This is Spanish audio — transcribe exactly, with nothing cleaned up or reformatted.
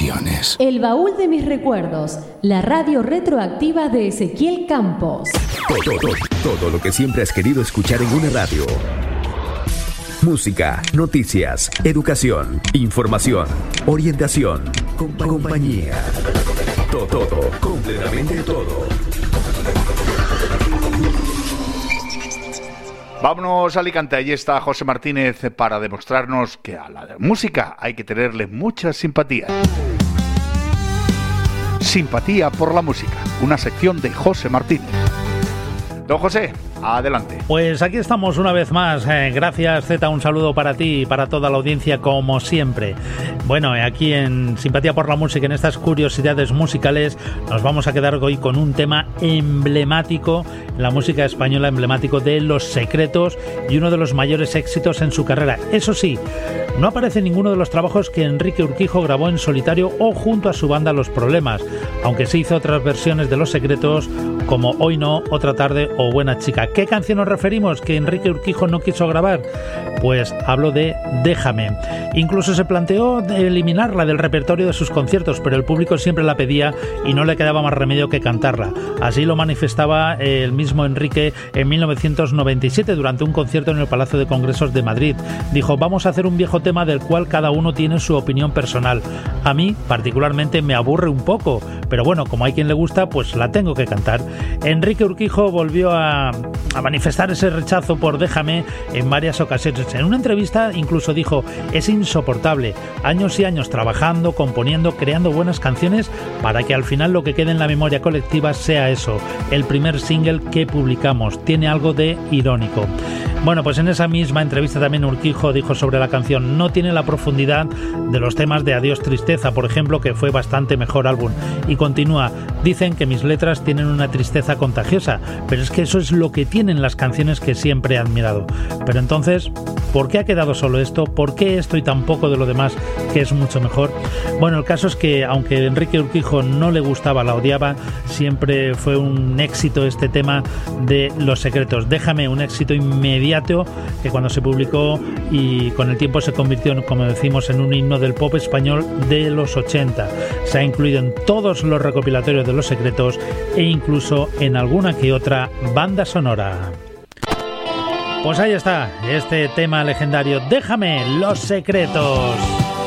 canciones. El baúl de mis recuerdos, la radio retroactiva de Ezequiel Campos. Todo, todo, todo lo que siempre has querido escuchar en una radio. Música, noticias, educación, información, orientación, compa- compañía. Todo, todo, completamente todo. Vámonos a Alicante, allí está José Martínez para demostrarnos que a la música hay que tenerle mucha simpatía. Simpatía por la música, una sección de José Martínez. Don José, adelante. Pues aquí estamos una vez más. Eh, gracias, Zeta, un saludo para ti y para toda la audiencia, como siempre. Bueno, aquí en Simpatía por la Música, en estas curiosidades musicales, nos vamos a quedar hoy con un tema emblemático, la música española, emblemático de Los Secretos y uno de los mayores éxitos en su carrera. Eso sí, no aparece en ninguno de los trabajos que Enrique Urquijo grabó en solitario o junto a su banda Los Problemas, aunque se hizo otras versiones de Los Secretos, como Hoy No, Otra Tarde o Buena Chica. ¿Qué canción nos referimos que Enrique Urquijo no quiso grabar? Pues hablo de Déjame. Incluso se planteó eliminarla del repertorio de sus conciertos, pero el público siempre la pedía y no le quedaba más remedio que cantarla. Así lo manifestaba el mismo Enrique en mil novecientos noventa y siete durante un concierto en el Palacio de Congresos de Madrid. Dijo: vamos a hacer un viejo tema del cual cada uno tiene su opinión personal. A mí particularmente me aburre un poco, pero bueno, como hay quien le gusta, pues la tengo que cantar. Enrique Urquijo volvió a, a manifestar ese rechazo por Déjame en varias ocasiones. En una entrevista incluso dijo: es insoportable, años y años trabajando, componiendo, creando buenas canciones para que al final lo que quede en la memoria colectiva sea eso, el primer single que publicamos. Tiene algo de irónico. Bueno, pues en esa misma entrevista también Urquijo dijo sobre la canción: no tiene la profundidad de los temas de Adiós Tristeza, por ejemplo, que fue bastante mejor álbum. Y continúa: dicen que mis letras tienen una tristeza contagiosa, pero es que eso es lo que tienen las canciones que siempre he admirado. Pero entonces, ¿por qué ha quedado solo esto? ¿Por qué esto y tan poco de lo demás, que es mucho mejor? Bueno, el caso es que aunque Enrique Urquijo no le gustaba, la odiaba, siempre fue un éxito este tema de Los Secretos. Déjame, un éxito inmediato que cuando se publicó y con el tiempo se convirtió, como decimos, en un himno del pop español de los ochenta. Se ha incluido en todos los recopilatorios de Los Secretos e incluso en alguna que otra banda sonora. Pues ahí está, este tema legendario, Déjame, Los Secretos.